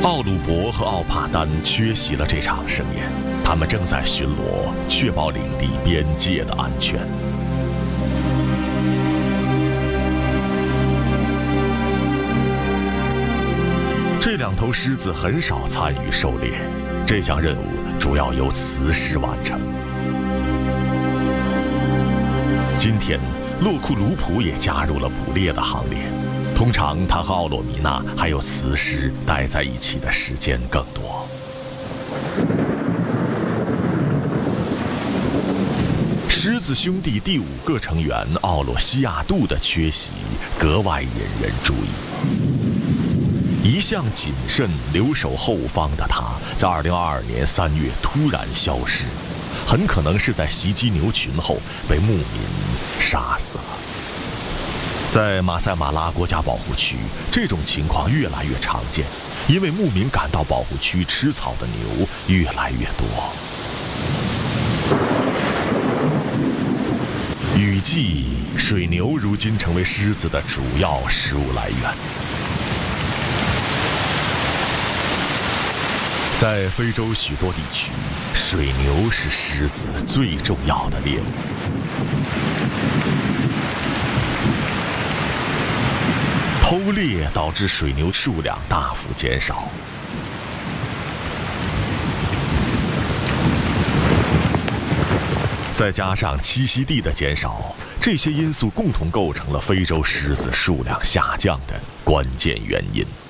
奥鲁伯和奥帕丹缺席了这场盛宴，他们正在巡逻，确保领地边界的安全。这2头狮子很少参与狩猎，这项任务主要由雌狮完成。今天，洛库鲁普也加入了捕猎的行列。通常，他和奥洛米娜还有雌狮待在一起的时间更多。狮子兄弟第5个成员奥洛西亚杜的缺席格外引人注意。一向谨慎、留守后方的他，在2022年3月突然消失，很可能是在袭击牛群后被牧民杀死了。在马赛马拉国家保护区，这种情况越来越常见，因为牧民赶到保护区吃草的牛越来越多。雨季，水牛如今成为狮子的主要食物来源。在非洲许多地区，水牛是狮子最重要的猎物。偷猎导致水牛数量大幅减少。再加上栖息地的减少，这些因素共同构成了非洲狮子数量下降的关键原因。